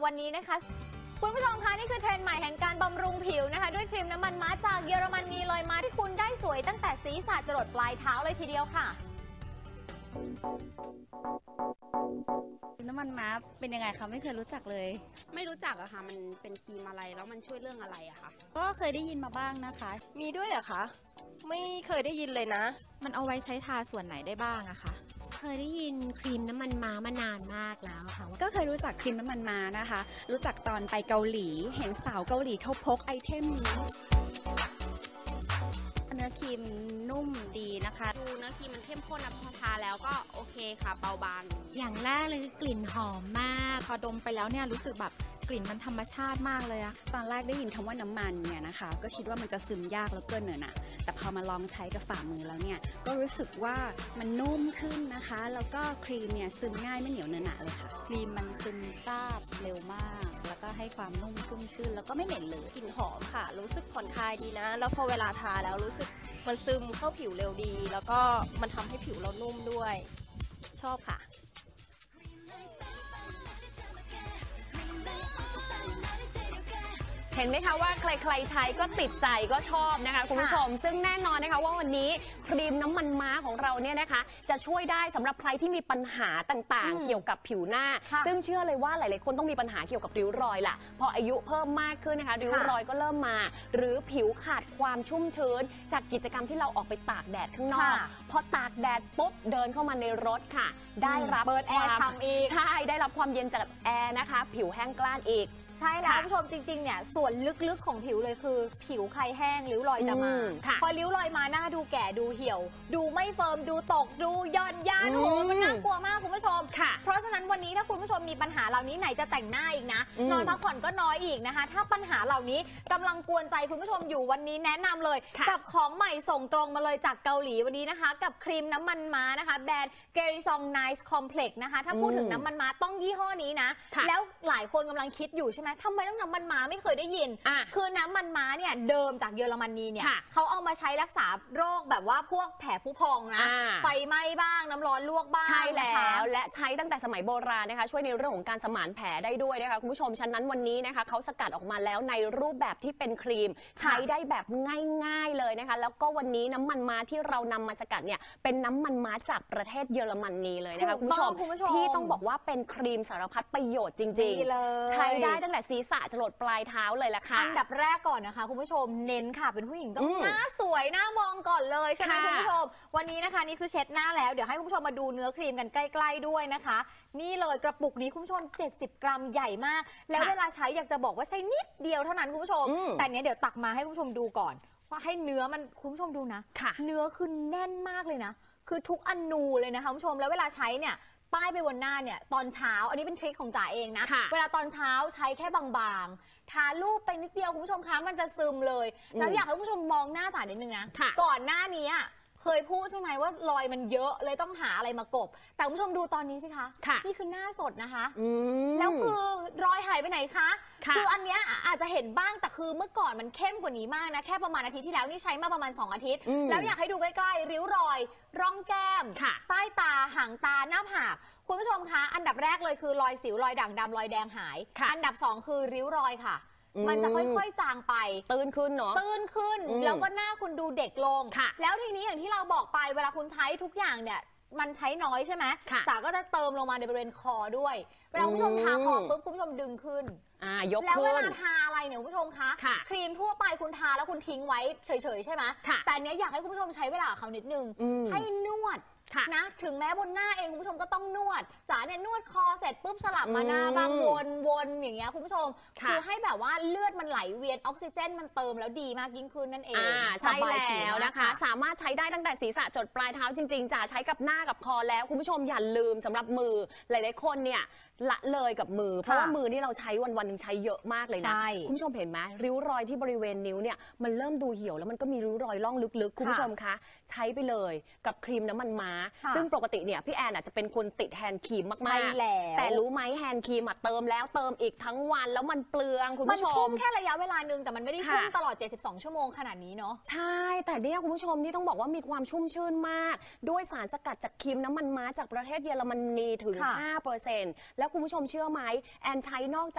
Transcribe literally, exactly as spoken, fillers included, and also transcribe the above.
วันนี้นะคะคุณผู้ชมคะนี่คือเทรนด์ใหม่แห่งการบำรุงผิวนะคะด้วยครีมน้ำมันม้าจากเยอรมนีเลยมาที่คุณได้สวยตั้งแต่ศีรษะจรดปลายเท้าเลยทีเดียวค่ะน้ำมันม้าเป็นยังไงคะไม่เคยรู้จักเลยไม่รู้จักอะค่ะมันเป็นครีมอะไรแล้วมันช่วยเรื่องอะไรอะคะก็เคยได้ยินมาบ้างนะคะมีด้วยเหรอคะไม่เคยได้ยินเลยนะมันเอาไว้ใช้ทาส่วนไหนได้บ้างอะคะเคยได้ยินครีมน้ำมันม้ามานานมากแล้วค่ะก็เคยรู้จักครีมน้ำมันม้านะคะรู้จักตอนไปเกาหลีเห็นสาวเกาหลีเขาพกไอเทมนี้เนื้อครีมนุ่มดีนะคะดูเนื้อครีมมันเข้มข้นนะพอทาแล้วก็โอเคค่ะเบาบางอย่างแรกเลยคือกลิ่นหอมมากพอดมไปแล้วเนี่ยรู้สึกแบบกลิ่นมันธรรมชาติมากเลยอะตอนแรกได้ยินคำว่าน้ำมันเนี่ยนะคะก็คิดว่ามันจะซึมยากแล้วเกินเนอะนะแต่พอมาลองใช้กับฝ่ามือแล้วเนี่ยก็รู้สึกว่ามันนุ่มขึ้นนะคะแล้วก็ครีมเนี่ยซึมง่ายไม่เหนียวเนอะหนะเลยค่ะครีมมันซึมซาบเร็วมากแล้วก็ให้ความนุ่มชุ่มชื่นแล้วก็ไม่เหม็นเลยกลิ่นหอมค่ะรู้สึกผ่อนคลายดีนะแล้วพอเวลาทาแล้วรู้สึกมันซึมเข้าผิวเร็วดีแล้วก็มันทำให้ผิวเรานุ่มด้วยชอบค่ะเห็นไหมคะว่าใครๆใช้ก็ติดใจก็ชอบนะคะคุณผู้ชมซึ่งแน่นอนนะคะว่าวันนี้ครีมน้ำมันม้าของเราเนี่ยนะคะจะช่วยได้สำหรับใครที่มีปัญหาต่างๆเกี่ยวกับผิวหน้าซึ่งเชื่อเลยว่าหลายๆคนต้องมีปัญหาเกี่ยวกับริ้วรอยล่ะพออายุเพิ่มมากขึ้นนะคะริ้วรอยก็เริ่มมาหรือผิวขาดความชุ่มชื้นจากกิจกรรมที่เราออกไปตากแดดข้างนอกพอตากแดดปุ๊บเดินเข้ามาในรถค่ะได้รับเปิดแอร์ทำอีกใช่ได้รับความเย็นจากแอร์นะคะผิวแห้งกล้านอีกใช่แล้วคุณผู้ชมจริงๆเนี่ยส่วนลึกๆของผิวเลยคือผิวใครแห้งริ้วรอยจะมาพอริ้วรอยมาหน้าดูแก่ดูเหี่ยวดูไม่เฟิร์มดูตกดูย่อนยานโอ้โหมันน่ากลัวมากคุณผู้ชมเพราะฉะนั้นวันนี้ถ้าคุณผู้ชมมีปัญหาเหล่านี้ไหนจะแต่งหน้าอีกนะนอนพักผ่อนก็น้อยอีกนะคะถ้าปัญหาเหล่านี้กำลังกวนใจคุณผู้ชมอยู่วันนี้แนะนำเลยกับของใหม่ส่งตรงมาเลยจากเกาหลีวันนี้นะคะกับครีมน้ำมันม้านะคะแบรนด์ Gerison Nice Complex นะคะถ้าพูดถึงน้ำมันม้าต้องยี่ห้อนี้นะแล้วหลายคนกำลังคิดอยู่ใช่ไหมทำไมต้องน้ำมันม้าไม่เคยได้ยินคือน้ำมันม้าเนี่ยเดิมจากเยอรมนีเนี่ยเขาเอามาใช้รักษาโรคแบบว่าพวกแผลผุพองนะไฟไหม้บ้างน้ำร้อนลวกบ้างใช่แล้วและใช้ตั้งแต่สมัยโบราณนะคะช่วยในเรื่องของการสมานแผลได้ด้วยนะคะคุณผู้ชมฉะนั้นวันนี้นะคะเขาสกัดออกมาแล้วในรูปแบบที่เป็นครีมใช้ได้แบบง่ายๆเลยนะคะแล้วก็วันนี้น้ำมันม้าที่เรานำมาสกัดเนี่ยเป็นน้ำมันม้าจากประเทศเยอรมนีเลยนะคะคุณผู้ชมที่ต้องบอกว่าเป็นครีมสารพัดประโยชน์จริงๆใช้ได้ตั้งแต่ศีรษะจรดปลายเท้าเลยล่ะค่ะอันดับแรกก่อนนะคะคุณผู้ชมเน้นค่ะเป็นผู้หญิงต้องหน้าสวยหน้ามองก่อนเลยใช่ไหมคุณผู้ชมวันนี้นะคะนี่คือเช็ดหน้าแล้วเดี๋ยวให้คุณผู้ชมมาดูเนื้อครีมกันใกล้ๆด้วยนะคะนี่เลยกระปุกนี้คุณผู้ชมเจ็ดสิบกรัมใหญ่มากแล้วเวลาใช้อยากจะบอกว่าใช้นิดเดียวเท่านั้นคุณผู้ชมแต่เนี้ยเดี๋ยวตักมาให้คุณผู้ชมดูก่อนว่าให้เนื้อมันคุณผู้ชมดูนะเนื้อคือแน่นมากเลยนะคือทุกอนูเลยนะคะคุณผู้ชมแล้วเวลาใช้เนี่ยป้ายไปบนหน้าเนี่ยตอนเช้าอันนี้เป็นทริคของจ๋าเองนะเวลาตอนเช้าใช้แค่บางๆทาลูบไปนิดเดียวคุณผู้ชมคะมันจะซึมเลยแล้วอยากให้คุณผู้ชมมองหน้าจ๋านิดนึงนะก่อนหน้านี้เคยพูดใช่ไหมว่ารอยมันเยอะเลยต้องหาอะไรมากบแต่คุณผู้ชมดูตอนนี้สิคะนี่คือหน้าสดนะคะแล้วคือรอยหายไปไหนคะคืออันเนี้ยอาจจะเห็นบ้างแต่คือเมื่อก่อนมันเข้มกว่านี้มากนะแค่ประมาณอาทิตย์ที่แล้วนี่ใช้มาประมาณสองอาทิตย์แล้วอยากให้ดูใกล้ๆริ้วรอยร่องแก้มใต้ตาหางตาหน้าผากคุณผู้ชมคะอันดับแรกเลยคือรอยสิวรอยด่างดำรอยแดงหายอันดับสองคือริ้วรอยค่ะมันจะค่อยๆจางไปตื้นขึ้นเนาะตื้นขึ้นแล้วก็หน้าคุณดูเด็กลงแล้วทีนี้อย่างที่เราบอกไปเวลาคุณใช้ทุกอย่างเนี่ยมันใช้น้อยใช่ไหมจ๋าก็จะเติมลงมาในบริเวณคอด้วยเวลาคุณผู้ชมทาคอปุ๊บคุณผู้ชมดึงขึ้นอ่ายกแล้วเวลาทาอะไรเนี่ยคุณผู้ชมคะครีมทั่วไปคุณทาแล้วคุณทิ้งไว้เฉยๆใช่ไหมแต่เนี้ยอยากให้คุณผู้ชมใช้เวลาเขานิดนึงให้นวดนะถึงแม้บนหน้าเองคุณผู้ชมก็ต้องนวดจ๋าเนี่ยนวดคอเสร็จปุ๊บสลับมาหน้าบ้างวนวนอย่างเงี้ยคุณผู้ชมคือให้แบบว่าเลือดมันไหลเวียนออกซิเจนมันเติมแล้วดีมากยิ่งขึ้นนั่นเองใช่แล้วนะคะสามารถใช้ได้ตั้งแต่ศีรษะจดปลายเท้าจริงๆจ๋าใช้กับหน้ากับคอแล้วคุณผู้ชมอย่าลืมสำหรับมือหลายๆคนเนี่ยละเลยกับมือเพราะว่ามือนี่เราใช้วันวันหนึ่งใช้เยอะมากเลยนะคุณผู้ชมเห็นไหมริ้วรอยที่บริเวณนิ้วเนี่ยมันเริ่มดูเหี่ยวแล้วมันก็มีริ้วรอยล่องลึกๆคุณผู้ชมคะใช้ไปเลยกับครีมน้ำมันม้าซึ่งปกติเนี่ยพี่แอนอาจจะเป็นคนติดแฮนด์ครีมมากๆแต่รู้ไหมแฮนด์ครีมเติมแล้วเติมอีกทั้งวันแล้วมันเปลืองคุณผู้ชมมันชุ่มแค่ระยะเวลานึงแต่มันไม่ได้ชุ่มตลอดเจ็ดสิบสองชั่วโมงขนาดนี้เนาะใช่แต่เนี่ยคุณผู้ชมนี่ต้องบอกว่ามีความชุ่มชื่นมากด้วยสารสกัดจากครีมน้ำมันม้าจากประเทศเยอรมนีถึง ห้าเปอร์เซ็นต์ แล้วคุณผู้ชมเชื่อไหมแอนใช้นอก